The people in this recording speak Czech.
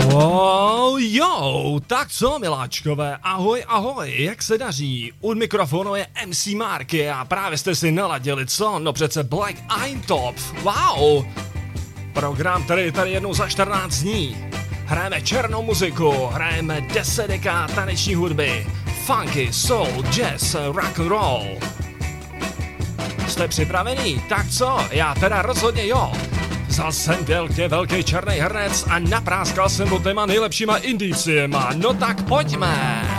Wow, jo, tak co miláčkové, ahoj, ahoj, jak se daří? U mikrofonu je MC Marky a právě jste si naladili, co? No přece Black Eintop, wow! Program, který je tady jednou za 14 dní. Hrajeme černou muziku, hrajeme 10 dekád taneční hudby, funky, soul, jazz, rock and roll. Jste připravení? Tak co? Já teda rozhodně jo. Vzal jsem velký černý hrnec a napráskal jsem do téma nejlepšíma indiciema. No tak pojďme!